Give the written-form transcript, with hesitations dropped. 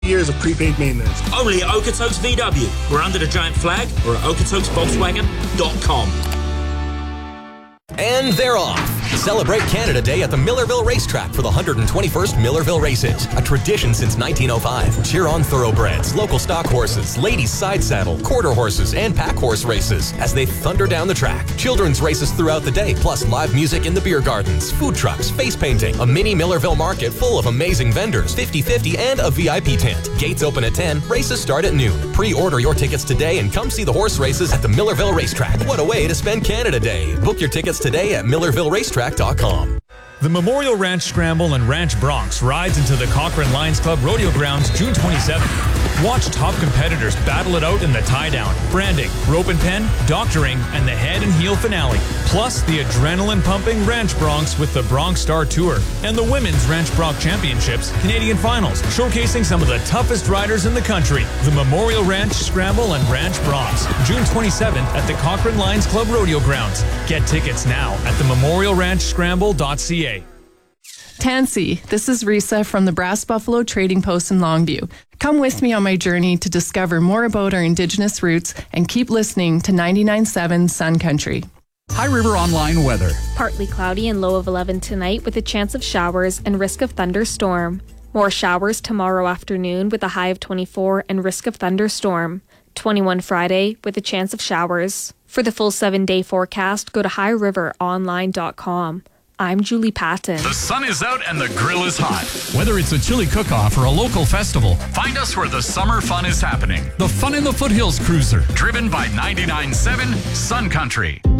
years of prepaid maintenance. Only at Okotoks VW. We're under the giant flag or at OkotoksVolkswagen.com. And they're off. Celebrate Canada Day at the Millerville Racetrack for the 121st Millerville Races. A tradition since 1905. Cheer on thoroughbreds, local stock horses, ladies side saddle, quarter horses, and pack horse races as they thunder down the track. Children's races throughout the day, plus live music in the beer gardens, food trucks, face painting, a mini Millerville market full of amazing vendors, 50/50, and a VIP tent. Gates open at 10, races start at noon. Pre-order your tickets today and come see the horse races at the Millerville Racetrack. What a way to spend Canada Day. Book your tickets today at MillervilleRacetrack.com. The Memorial Ranch Scramble and Ranch Bronx rides into the Cochrane Lions Club Rodeo Grounds June 27th. Watch top competitors battle it out in the tie-down, branding, rope and pen, doctoring, and the head and heel finale. Plus the adrenaline-pumping Ranch Bronx with the Bronx Star Tour and the Women's Ranch Bronx Championships Canadian Finals, showcasing some of the toughest riders in the country. The Memorial Ranch Scramble and Ranch Bronx, June 27th at the Cochrane Lions Club Rodeo Grounds. Get tickets now at thememorialranchscramble.ca. Tansy, this is Risa from the Brass Buffalo Trading Post in Longview. Come with me on my journey to discover more about our Indigenous roots and keep listening to 99.7 Sun Country. High River Online weather. Partly cloudy and low of 11 tonight with a chance of showers and risk of thunderstorm. More showers tomorrow afternoon with a high of 24 and risk of thunderstorm. 21 Friday with a chance of showers. For the full 7-day forecast, go to highriveronline.com. I'm Julie Patton. The sun is out and the grill is hot. Whether it's a chili cook-off or a local festival, find us where the summer fun is happening. The Fun in the Foothills Cruiser, driven by 99.7 Sun Country.